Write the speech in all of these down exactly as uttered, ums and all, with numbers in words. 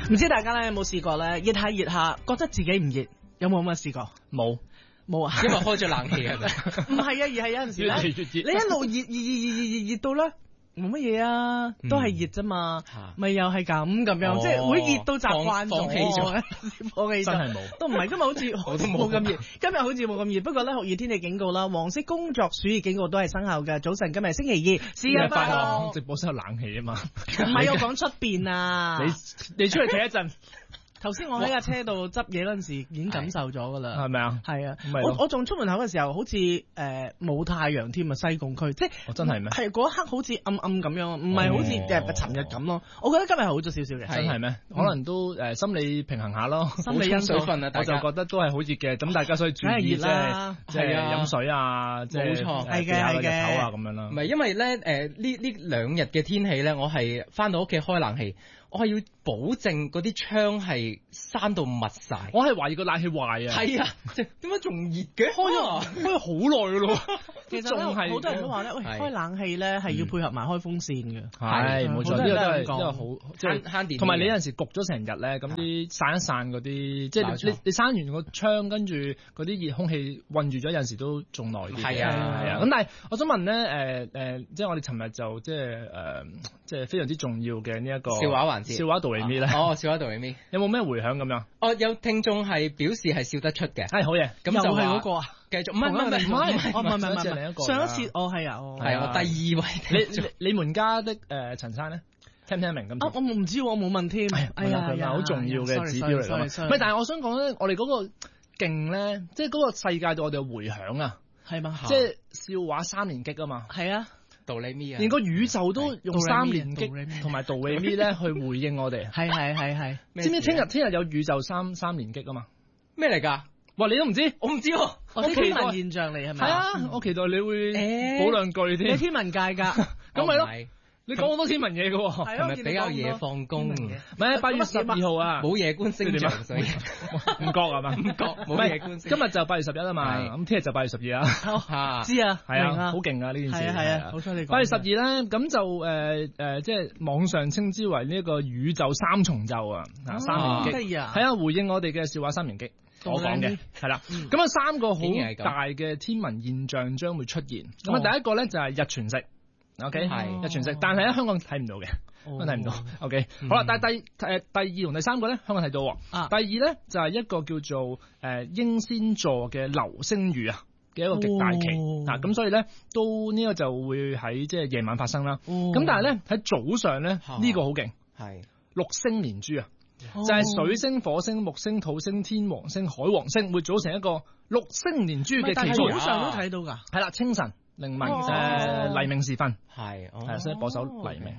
唔知大家咧有冇試過咧？熱下熱下，覺得自己唔熱，有冇咁嘅試過？ 冇。 冇啊， 因為開咗冷氣係咪？ 唔係啊，而係有陣時咧， 越嚟越熱你一路熱熱熱熱熱熱熱到咧，冇乜嘢啊，都係熱啫嘛，咪又係咁咁樣，即係會熱到習慣咗， 放棄咗， 放棄咗， 真係冇， 都唔係今日好似我都冇咁熱，今日好似冇咁熱，不過咧酷熱天氣警告啦，黃色工作暑熱警告都係生效嘅。早晨今日星期二，試下快樂， 直播室有冷氣啊嘛， 唔係我講出邊啊， 你你出去睇一陣。 頭先我喺架車度執嘢嗰陣時已經感受咗噶啦， 係咪啊？ 係啊，我我仲出門口嘅時候好似誒冇太陽添啊，西貢區即係、 哦、真係咩？ 係嗰一刻好似暗暗咁樣，唔係好似誒尋日咁咯。我覺得今日好咗少少嘅， 真係咩？可能都誒、呃、心理平衡下咯， 心理因素分啊， 我就覺得都係好熱嘅，咁大家所以注意即係即係飲水啊，即係冇錯， 係嘅係嘅日頭啊咁樣啦。 唔係因為咧誒呢呢兩日嘅天氣咧，我係翻到屋企開冷氣。我係要保證嗰啲窗係閂到密晒， 我係懷疑個冷氣壞啊！ 係啊，點解仲熱嘅？開咗開咗好耐噶咯， 其實咧好多人都話咧，喂，開冷氣咧係要配合埋開風扇嘅， 係冇錯，呢個都係呢個好即係慳電。 同埋你有陣時焗咗成日咧，咁啲散一散嗰啲，即係你你閂完個窗，跟住嗰啲熱空氣韞住咗，有陣時都仲耐啲。 係啊係啊。 咁但係我想問咧，誒誒，即係我哋尋日就即係誒，即係非常之重要嘅呢一個笑話環。 笑話度嚟咪咧？ 哦，笑話度嚟咪？ 有冇咩回響咁樣？ 哦，有聽眾係表示係笑得出嘅， 係好嘢。 咁就係嗰個啊， 繼續唔係唔係唔係唔係唔係唔係另一個。 上一次哦係啊， 係啊，第二位。 你你你們家的誒陳生咧，聽唔聽得明咁？ 啊，我唔知，我冇問添。 哎呀，係好重要嘅指標嚟㗎嘛。唔係，但係我想講咧，我哋嗰個勁咧，即係嗰個世界對我哋嘅回響啊， 係嘛？ 即係笑話三連擊啊嘛。 係啊。 道理咪啊！ 連個宇宙都用三連擊同埋道理咪咧去回應我哋。 係係係係， 知唔知聽日聽日有宇宙三三連擊啊嘛？ 咩嚟㗎？ 哇！你都唔知？ 我唔知喎。 我啲天文現象嚟係咪？ 係啊！我期待你會補兩句添。 你天文界㗎， 咁咪咯。你講好多天文嘢嘅喎， 係咪比較夜放工？ 唔係八月十二號啊， 冇夜觀星象，所以唔覺係嘛？唔覺冇夜觀星。 今日就八月十一啊嘛，咁聽日就八月十二啊。 知啊， 係啊，好勁啊呢件事。 係啊係啊，好彩你講。 八月十二咧，咁就誒誒，即係網上稱之為呢一個宇宙三重奏啊，三連擊。係啊，回應我哋嘅笑話三連擊。我講嘅係啦，咁啊三個好大嘅天文現象將會出現。咁啊第一個咧就係日全食。O K 係日全食，但係喺香港睇唔到嘅，香港睇唔到。O K 好啦，但係第誒第二同第三個咧，香港睇到。啊，第二咧就係一個叫做誒英仙座嘅流星雨啊嘅一個極大期啊，咁所以咧都呢個就會喺即係夜晚發生啦。咁但係咧喺早上咧呢個好勁，係六星連珠啊，就係水星、火星、木星、土星、天王星、海王星會組成一個六星連珠嘅期。 早上都睇到㗎， 係啦，清晨。黎明誒黎明時分係係所以播首黎明。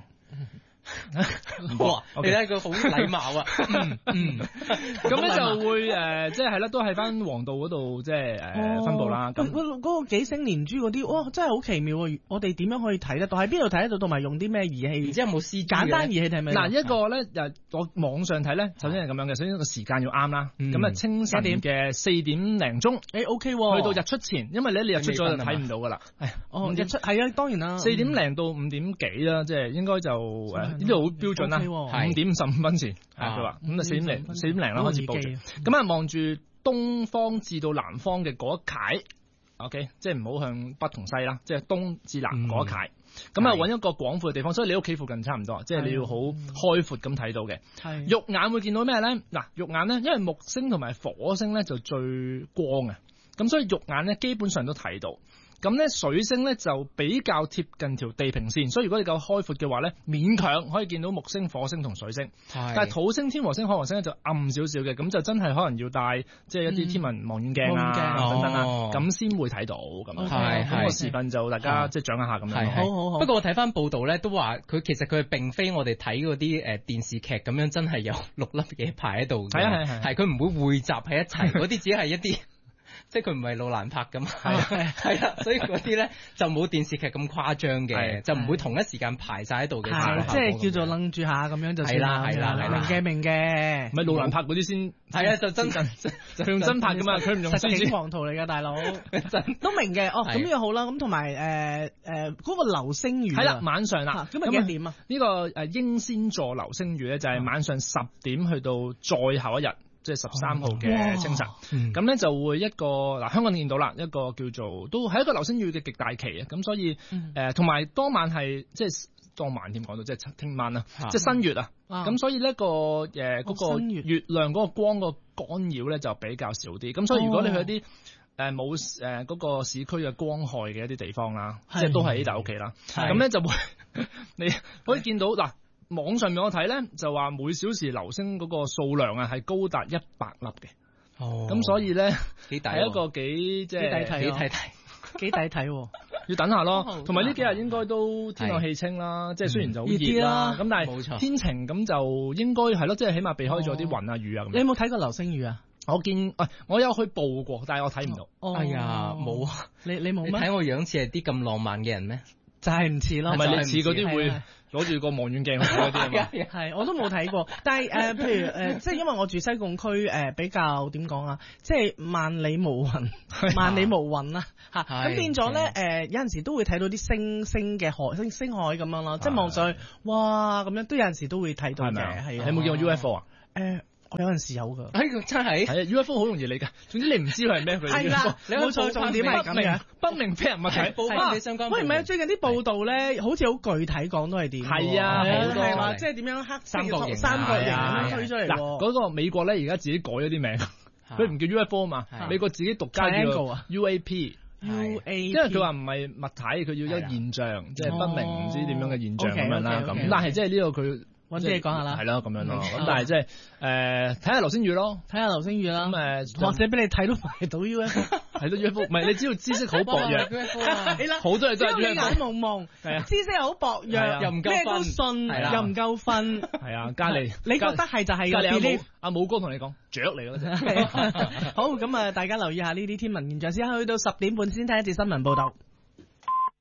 哇！你睇佢好禮貌啊。 咁咧就會誒，即係係啦，都係翻黃道嗰度即係誒分佈啦。咁嗰嗰個幾星連珠嗰啲，哇，真係好奇妙啊！我哋點樣可以睇得到？喺邊度睇得到？同埋用啲咩儀器？ 然之後有冇 C G 簡單儀器係咪？ 嗱，一個咧誒，我網上睇咧，首先係咁樣嘅，首先個時間要啱啦。咁啊，清晨嘅四點零鐘， 誒 OK 喎， 去到日出前，因為咧你日出咗就睇唔到噶啦。 哦，日出係啊，當然啦， 四點零到五點幾啦，即係應該就誒。呢度好標準啦，五點五十五分前，係佢話，咁啊四點零四點零啦開始報住，咁啊望住東方至到南方嘅嗰一楷 ，OK， 即係唔好向北同西啦，即係東至南嗰一楷，咁啊揾一個廣闊嘅地方，所以你屋企附近差唔多，即係你要好開闊咁睇到嘅，肉眼會見到咩咧？嗱，肉眼咧，因為木星同埋火星咧就最光啊，咁所以肉眼咧基本上都睇到。咁咧水星咧就比較貼近條地平線，所以如果你夠開闊嘅話咧，勉強可以見到木星、火星同水星。但係土星、天王星、海王星咧就暗少少嘅，咁就真係可能要帶即係一啲天文望遠鏡啊、嗯、等等啊，咁先、哦、會睇到咁。係咁個時分就大家即係掌握下咁樣。 好好好。不過我睇翻報道咧，都話佢其實佢並非我哋睇嗰啲誒電視劇咁樣，真係有六粒嘢排喺度嘅。係啊係係。係佢唔會匯集喺一齊，嗰啲只係一啲。 即係佢唔係路蘭拍噶嘛，係啦，所以嗰啲咧就冇電視劇咁誇張嘅，就唔會同一時間排晒喺度嘅， 即係叫做楞住下咁樣就算啦， 係啦係啦， 明嘅明嘅， 唔係路蘭拍嗰啲先係啊，就真真佢用真拍噶嘛，佢唔用實景黃圖嚟㗎大佬，都明嘅。哦，咁樣好啦，咁同埋誒誒嗰個流星雨係啦，晚上啦， 咁啊幾點啊？ 呢個誒英仙座流星雨咧就係晚上十點去到再後一日。即係十三號嘅清晨，咁咧、嗯、就會一個嗱香港見到啦，一個叫做都係一個流星雨嘅極大期啊！咁所以誒同埋當晚係即係當晚點講到，即係聽晚啊，即係新月啊！咁所以呢個誒嗰個月亮嗰個光個干擾咧就比較少啲。咁所以如果你去一啲誒冇誒嗰個市區嘅光害嘅一啲地方啦，即係都係呢大屋企啦，咁咧就會你可以見到嗱。網上面我睇咧就話每小時流星嗰個數量啊係高達一百粒嘅，哦，咁所以咧係一個幾即係幾抵睇，幾抵睇， 要等下咯。同埋呢幾日應該都天朗氣清啦，即係雖然就好熱啦，咁但係天晴咁就應該係咯，即係起碼避開咗啲雲啊雨啊咁。 你有冇睇過流星雨啊？ 我見喂，我有去報過，但係我睇唔到。 哎呀，冇， 你你冇咩？ 你睇我樣似係啲咁浪漫嘅人咩？ 就係唔似咯， 係咪你似嗰啲會攞住個望遠鏡嗰啲啊嘛？ 係，我都冇睇過。但係誒、呃，譬如誒、呃，即係因為我住西貢區誒、呃，比較點講啊？即係萬里無雲，萬里無雲啦嚇。咁變咗咧誒，有陣時都會睇到啲星星嘅海星星海咁樣咯。即係望上去，哇咁樣都有陣時都會睇到嘅。係啊， 你有冇見過 U F O 啊？ 誒。我有陣時有㗎， 哎，真係， 係啊 U F O 好容易理解，總之你唔知佢係咩佢。係啦， 冇錯，重點係咁樣， 不明飛行物體。 報翻你相關。 喂，唔係啊，最近啲報道咧，好似好具體講都係點？ 係啊，好多係話即係點樣黑三角形、 三角形咁樣推出嚟。 嗱，嗰個美國咧而家自己改咗啲名，佢唔叫 U F O 啊嘛，美國自己獨家叫 U A P。 U A P， 因為佢話唔係物體，佢要一個現象，即係不明唔知點樣嘅現象咁樣啦。咁但係即係呢個佢。 揾啲嘢講下啦， 係咯咁樣咯。咁但係即係誒睇下流星雨咯， 睇下流星雨啦。咁誒或者俾你睇到埋到 U F O， 睇到 U F O。唔係你只要知識好薄弱，係啦，好多嘢都係 U F O。眼朦朦，係啊，知識好薄弱，又唔夠咩都信，又唔夠瞓。係啊，隔離你覺得係就係㗎。隔離阿武哥同你講雀嚟㗎啫。好咁啊，大家留意下呢啲天文現象先，去到十點半先睇一節新聞報導。